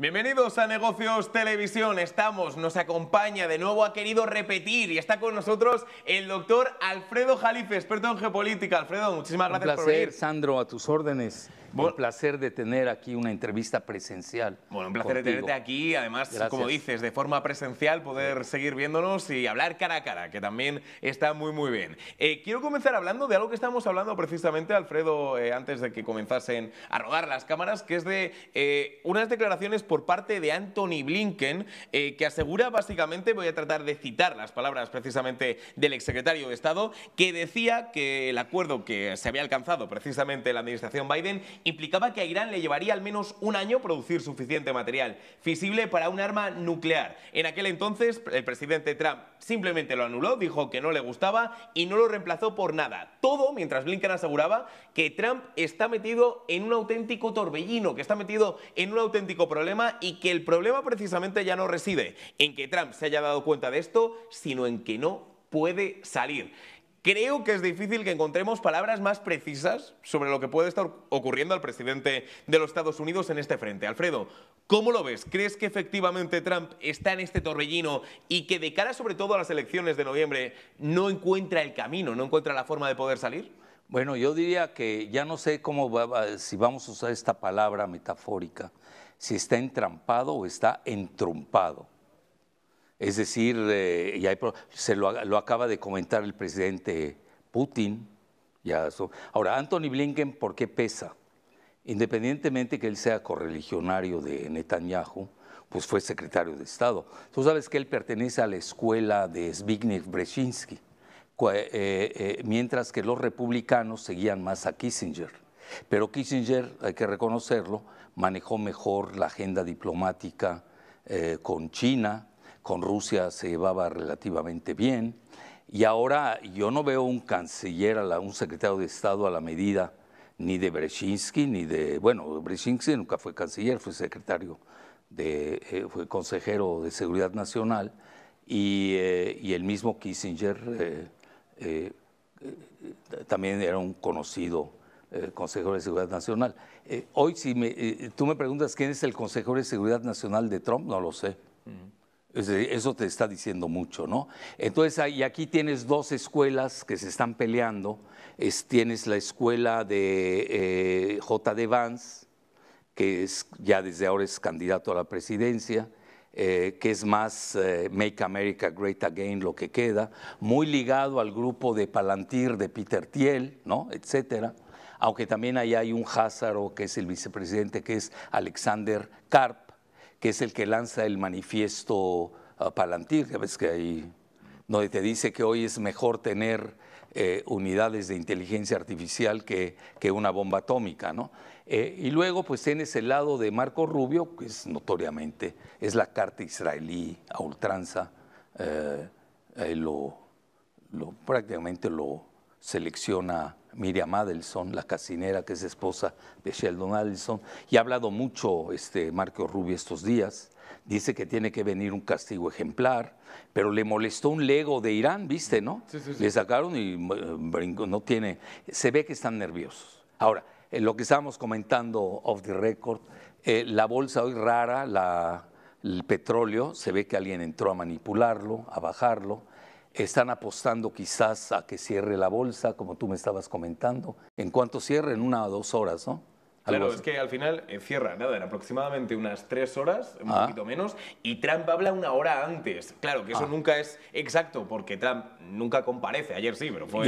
Bienvenidos a Negocios Televisión. Nos acompaña, de nuevo ha querido repetir y está con nosotros el doctor Alfredo Jalife, experto en geopolítica. Alfredo, muchísimas gracias por venir. Un placer, Sandro, a tus órdenes. Un placer de tener aquí una entrevista presencial. Bueno, un placer de tenerte aquí, además, Gracias. como dices, de forma presencial, poder seguir viéndonos y hablar cara a cara, que también está muy bien. Quiero comenzar hablando de algo que estábamos hablando precisamente, Alfredo, antes de que comenzasen a rodar las cámaras, que es de unas declaraciones por parte de Antony Blinken, que asegura básicamente, voy a tratar de citar las palabras precisamente del exsecretario de Estado, que decía que el acuerdo que se había alcanzado precisamente en la administración Biden implicaba que a Irán le llevaría al menos un año producir suficiente material fisible para un arma nuclear. En aquel entonces, el presidente Trump simplemente lo anuló, dijo que no le gustaba y no lo reemplazó por nada. Todo mientras Blinken aseguraba que Trump está metido en un auténtico torbellino, que está metido en un auténtico problema y que el problema precisamente ya no reside en que Trump se haya dado cuenta de esto, sino en que no puede salir. Creo que es difícil que encontremos palabras más precisas sobre lo que puede estar ocurriendo al presidente de los Estados Unidos en este frente. Alfredo, ¿cómo lo ves? ¿Crees que efectivamente Trump está en este torbellino y que de cara sobre todo a las elecciones de noviembre no encuentra el camino, no encuentra la forma de poder salir? Bueno, yo diría que ya no sé si vamos a usar esta palabra metafórica, si está entrampado o está entrumpado. Es decir, lo acaba de comentar el presidente Putin. Ahora, Antony Blinken, ¿por qué pesa? Independientemente que él sea correligionario de Netanyahu, pues fue secretario de Estado. Tú sabes que él pertenece a la escuela de Zbigniew Brzezinski, mientras que los republicanos seguían más a Kissinger. Pero Kissinger, hay que reconocerlo, manejó mejor la agenda diplomática con China. Con Rusia se llevaba relativamente bien, y ahora yo no veo un canciller, un secretario de Estado a la medida ni de Brzezinski, ni de, bueno, Brzezinski nunca fue canciller, fue fue consejero de Seguridad Nacional, y el mismo Kissinger también era un conocido consejero de Seguridad Nacional. Hoy, si tú me preguntas quién es el consejero de Seguridad Nacional de Trump, no lo sé. Eso te está diciendo mucho, ¿no? Entonces, y aquí tienes dos escuelas que se están peleando. Tienes la escuela de J.D. Vance, que ya desde ahora es candidato a la presidencia, que es más Make America Great Again, lo que queda, muy ligado al grupo de Palantir de Peter Thiel, ¿no? Etcétera. Aunque también ahí hay un házaro, que es el vicepresidente, que es Alexander Karp, que es el que lanza el manifiesto Palantir. Ya ves que ahí donde te dice que hoy es mejor tener unidades de inteligencia artificial que una bomba atómica, ¿no? Y luego pues tienes el lado de Marco Rubio, que es notoriamente, es la carta israelí a ultranza, prácticamente lo selecciona Miriam Adelson, la casinera que es esposa de Sheldon Adelson, y ha hablado mucho Marco Rubio estos días. Dice que tiene que venir un castigo ejemplar, pero le molestó un Lego de Irán, ¿viste, no? Sí. Le sacaron y brincó, no tiene, se ve que están nerviosos. Ahora, lo que estábamos comentando off the record, la bolsa hoy rara, el petróleo, se ve que alguien entró a manipularlo, a bajarlo. Están apostando quizás a que cierre la bolsa, como tú me estabas comentando. ¿En cuánto cierre? En 1 o 2 horas, ¿no? Claro, es que al final cierra, nada, en aproximadamente unas 3 horas, un poquito menos, y Trump habla 1 hora antes. Claro, que eso nunca es exacto, porque Trump nunca comparece. Ayer sí, pero fue